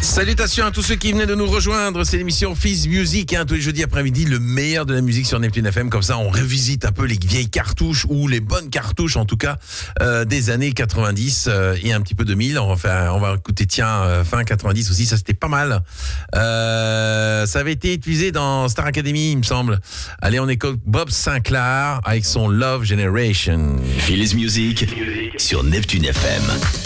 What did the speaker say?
Salutations à tous ceux qui venaient de nous rejoindre, c'est l'émission Fizz Music, tous les jeudis après-midi, le meilleur de la musique sur Neptune FM, comme ça on revisite un peu les vieilles cartouches, ou les bonnes cartouches en tout cas, des années 90 et un petit peu 2000, on va écouter fin 90 aussi, ça c'était pas mal, ça avait été utilisé dans Star Academy il me semble. Allez, on écoute Bob Sinclair avec son Love Generation. Fizz Music sur Neptune FM.